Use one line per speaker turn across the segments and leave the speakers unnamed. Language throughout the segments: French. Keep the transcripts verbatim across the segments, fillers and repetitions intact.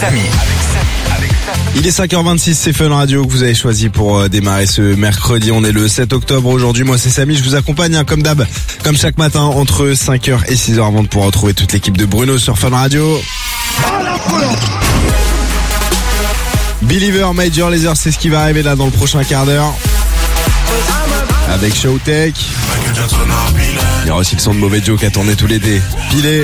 Samy.
Il est cinq heures vingt-six, c'est Fun Radio que vous avez choisi pour euh, démarrer ce mercredi. On est le sept octobre aujourd'hui. Moi, c'est Samy. Je vous accompagne, hein, comme d'hab, comme chaque matin, entre cinq heures et six heures avant de pouvoir retrouver toute l'équipe de Bruno sur Fun Radio. Believer, Major Lazer, c'est ce qui va arriver là dans le prochain quart d'heure. Avec Showtek. Il y aura aussi le son de Mauvais Joe qui a tourné tout l'été. Pilé.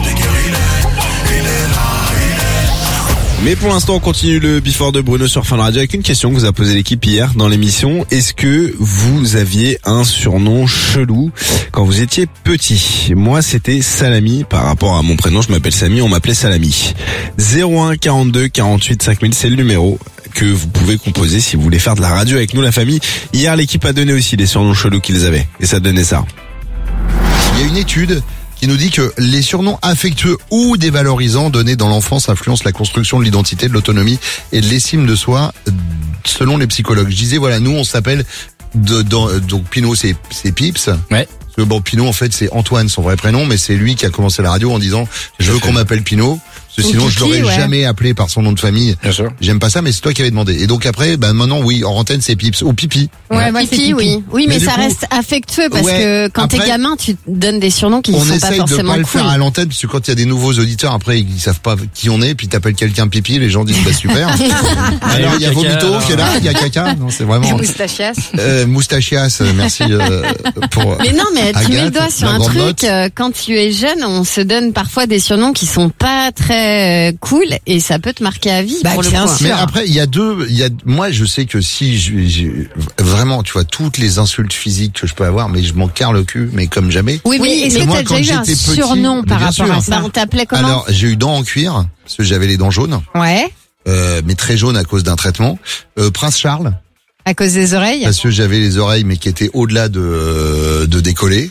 Mais pour l'instant, on continue le Before de Bruno sur Fun Radio avec une question que vous a posée l'équipe hier dans l'émission. Est-ce que vous aviez un surnom chelou quand vous étiez petit? Moi, c'était Salami. Par rapport à mon prénom, je m'appelle Samy, on m'appelait Salami. zéro un quarante-deux quarante-huit cinq mille, c'est le numéro que vous pouvez composer si vous voulez faire de la radio avec nous, la famille. Hier, l'équipe a donné aussi les surnoms chelous qu'ils avaient. Et ça donnait ça.
Il y a une étude qui nous dit que les surnoms affectueux ou dévalorisants donnés dans l'enfance influencent la construction de l'identité, de l'autonomie et de l'estime de soi, selon les psychologues. Je disais, voilà, nous, on s'appelle, de, dans, donc Pinot, c'est, c'est Pips.
Ouais.
Parce que bon, Pinot, en fait, c'est Antoine, son vrai prénom, mais c'est lui qui a commencé la radio en disant, je veux qu'on m'appelle Pinot. Parce que sinon, je l'aurais
ouais.
jamais appelé par son nom de famille.
Bien sûr.
J'aime pas ça, mais c'est toi qui avais demandé. Et donc après, bah maintenant, oui, en antenne, c'est Pips ou Pipi.
Ouais, moi, c'est
Pipi,
Pipi.
oui. Oui, mais,
Mais du
ça
coup,
reste affectueux parce
ouais,
que quand
après,
t'es gamin, tu te donnes des surnoms qui
On
sont pas
essaye de
forcément
pas le
cool.
faire à l'antenne, parce que quand il y a des nouveaux auditeurs, après, ils savent pas qui on est, puis t'appelles quelqu'un Pipi, les gens disent, bah super. Alors, il y a
Caca,
Vomito
alors.
qui est là, il y a Caca. Non, c'est vraiment,
Moustachias.
euh, Moustachias, euh, merci, euh, pour,
Mais non, mais tu mets le
Agathe,
doigt sur
la
un
grande
truc,
note.
euh, quand tu es jeune, on se donne parfois des surnoms qui sont pas très euh, cool et ça peut te marquer à vie
Bah,
pour le
bien
coup.
sûr.
Mais après, il y a deux, il y a, moi, je sais que si je, je- vraiment, tu vois, toutes les insultes physiques que je peux avoir, mais je m'en carre le cul, mais comme jamais.
Oui, mais
Oui,
est-ce
mais
que
moi,
t'as
quand
déjà eu un
j'étais petit,
surnom
mais
par
bien
rapport
sûr.
à ça?
Bah, on t'appelait comment?
Alors, j'ai eu dents en cuir, parce que j'avais les dents jaunes,
Ouais.
euh, mais très jaunes à cause d'un traitement. Euh, Prince Charles,
À cause des oreilles?
parce que j'avais les oreilles, mais qui étaient au-delà de, de décoller.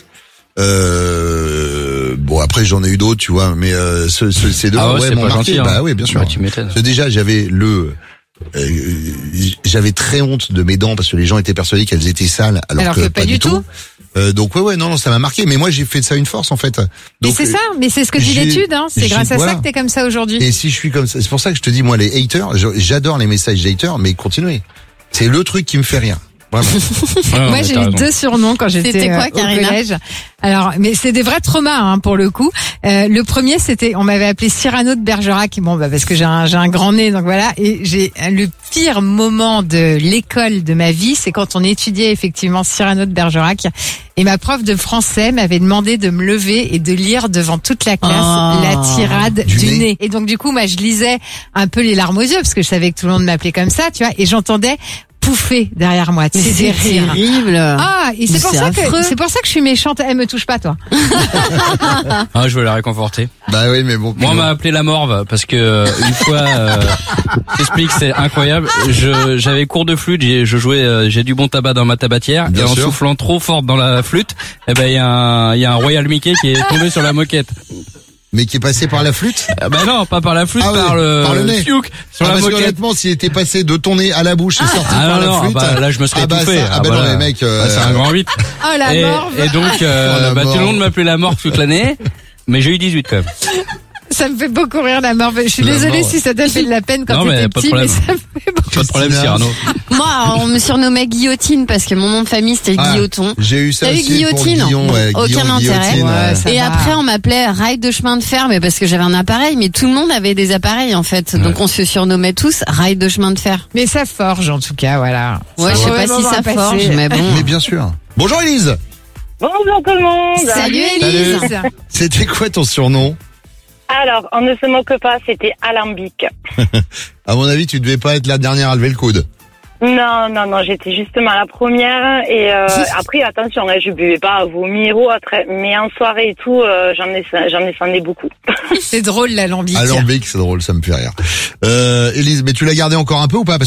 Euh, bon, après, j'en ai eu d'autres, tu vois, mais, euh, ce, ce, ces deux,
Ah ouais, c'est
m'ont
pas
marqué.
gentil, hein.
Bah oui, bien sûr.
Bah, tu m'étonnes.
Parce que déjà, j'avais le, euh, j'avais très honte de mes dents parce que les gens étaient persuadés qu'elles étaient sales, alors,
Alors que pas du tout.
Euh, donc ouais, ouais, non, non, ça m'a marqué. Mais moi, j'ai fait de ça une force en fait.
Mais
Donc,
c'est ça, mais c'est ce que dit
j'ai-
l'étude, hein. C'est
j'ai-
grâce à
voilà.
ça que t'es comme ça aujourd'hui.
Et si je suis comme ça, c'est pour ça que je te dis, moi, les haters, je- j'adore les messages haters, mais continuez. C'est le truc qui me fait rire. Vraiment.
Ouais,
Moi,
mais
j'ai
t'as
eu
raison.
deux surnoms quand j'étais
C'était quoi,
euh, au
Karina
collège. Alors, mais c'est des vrais traumas, hein, pour le coup. Euh, le premier, c'était, on m'avait appelé Cyrano de Bergerac. Bon, bah, parce que j'ai un, j'ai un grand nez, donc voilà. Et j'ai le pire moment de l'école de ma vie, c'est quand on étudiait effectivement Cyrano de Bergerac. Et ma prof de français m'avait demandé de me lever et de lire devant toute la classe
Oh.
la tirade
Du
du,
nez.
nez. Et donc, du coup, moi, je lisais un peu les larmes aux yeux parce que je savais que tout le monde m'appelait comme ça, tu vois. Et j'entendais pouffer derrière moi.
Mais
C'est
c'est
des rires.
terrible.
Ah, et c'est
Mais
pour
c'est
ça
affreux.
que c'est pour ça que je suis méchante. Elle me touche pas, toi.
Ah, je veux la réconforter.
Bah oui, mais bon.
Moi, on m'a appelé la morve parce que euh, une fois, euh, j'explique, c'est incroyable. Je, j'avais cours de flûte, j'ai, je jouais, euh, j'ai du bon tabac dans ma tabatière
Bien
et en
sûr.
soufflant trop fort dans la flûte, eh ben il y a un, il y a un Royal Mickey qui est tombé sur la moquette.
Mais qui est passé par la flûte.
Ah ben non, pas par la flûte,
Ah ouais,
par le,
par le nez.
fiouk sur
Ah,
la
parce que
moquette.
honnêtement, s'il était passé de ton nez à la bouche et sorti
Ah
par
non,
la
non,
flûte.
bah, là je me serais
ah bah
étouffé.
ça- ah bah
voilà.
non, les mecs, euh,
Ah, c'est un grand huit.
Oh la
Et,
morve.
et donc, euh,
Oh, la
bah, tout le
morve.
monde m'appelait la morve toute l'année, mais j'ai eu dix-huit quand même.
Ça me fait beaucoup rire la morve. Je suis
La
désolée
morve.
si ça t'a fait de la peine quand
Non, mais
t'étais
pas de
petit, mais
problème.
ça me fait beaucoup.
Pas de problème,
Christina.
Cyrano.
Moi, on me surnommait Guillotine parce que mon nom de famille c'était
Ah,
Guilloton.
J'ai eu ça
T'as eu
aussi pour
Guillotine
Guillon, ouais,
Aucun
Guillon,
intérêt.
Guillotine,
Ouais,
ouais.
ça
Et
va.
après, on m'appelait rail de chemin de fer, mais parce que j'avais un appareil, mais tout le monde avait des appareils en fait, donc on se surnommait tous rail de chemin de fer.
Mais ça forge en tout cas, voilà.
Ouais, je sais pas si ça forge, mais bon.
Mais bien sûr. Bonjour Élise.
Bonjour tout le monde.
Salut Élise.
Salut.
C'était quoi ton surnom?
Alors, on ne se moque pas, c'était alambic.
À mon avis, tu devais pas être la dernière à lever le coude.
Non, non, non, j'étais justement la première. Et euh, après, attention, hein, je buvais pas à vomir ou autre, mais en soirée et tout, euh, j'en ai, j'en ai sonné beaucoup.
C'est drôle l'alambic.
Alambic, c'est drôle, ça me fait rire. Euh, Élise, mais tu l'as gardé encore un peu ou pas?